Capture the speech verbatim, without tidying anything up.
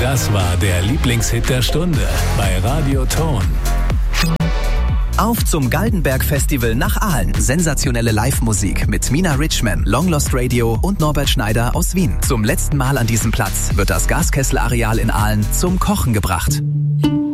Das war der Lieblingshit der Stunde bei Radio Ton. Auf zum Galdenberg-Festival nach Aalen. Sensationelle Live-Musik mit Mina Richman, Long Lost Radio und Norbert Schneider aus Wien. Zum letzten Mal an diesem Platz wird das Gaskessel-Areal in Aalen zum Kochen gebracht.